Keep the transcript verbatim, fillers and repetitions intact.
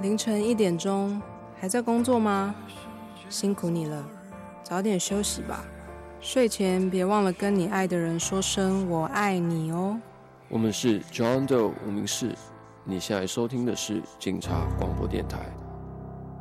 凌晨一点钟，还在工作吗？辛苦你了，早点休息吧。睡前别忘了跟你爱的人说声我爱你哦。 我们是 John Doe 无名氏，你现在收听的是警察广播电台。